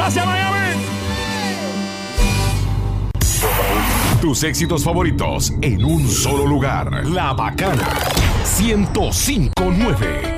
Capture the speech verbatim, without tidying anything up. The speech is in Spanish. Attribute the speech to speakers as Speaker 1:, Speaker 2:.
Speaker 1: hacia Miami. Tus éxitos favoritos en un solo lugar. La Bacana ciento cinco punto nueve.